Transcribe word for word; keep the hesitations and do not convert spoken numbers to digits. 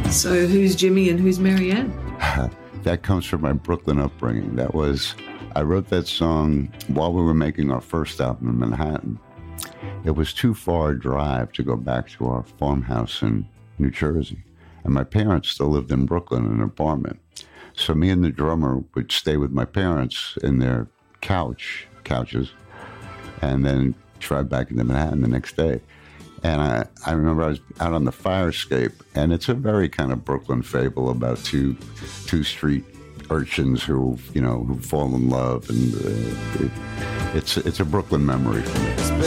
So who's Jimmy and who's Marianne? That comes from my Brooklyn upbringing. That was, I wrote that song while we were making our first album in Manhattan. It was too far a drive to go back to our farmhouse in New Jersey. And my parents still lived in Brooklyn in an apartment. So me and the drummer would stay with my parents in their couch, couches, and then drive back into Manhattan the next day. And I, I remember I was out on the fire escape, and it's a very kind of Brooklyn fable about two two street urchins who, you know, who fall in love, and uh, it, it's it's a Brooklyn memory for me.